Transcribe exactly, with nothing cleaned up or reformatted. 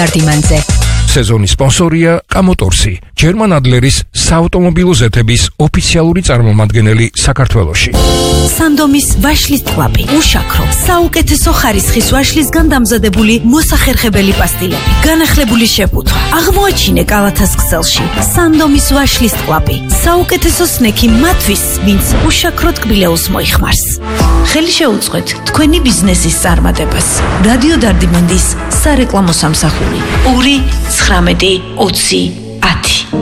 დარდიმანძე. სეზონის სპონსორია კამოტორსი, ჯერმან ადლერის საავტომობილო ზეთების ოფიციალური წარმომადგენელი საქართველოში. სანდომის ვაშლის ტყუპი, უშაქრო, საუკეთესო ხარისხის ვაშლისგან დამზადებული მოსახერხებელი პასტილები, განახლებული შეფუთვა. აღმოაჩინე კალათას ქსელში. სანდომის ვაშლის ტყუპი, საუკეთესო სნექი მათთვის, ვინც უშაქრო ტკბილეულს მოიხმარს. ხელი შეუწყეთ თქვენი ბიზნესის წარმატებას. რადიო დარდიმანდის სარეკლამო სამსახური. ორი ცხრამეტი ოცი ათი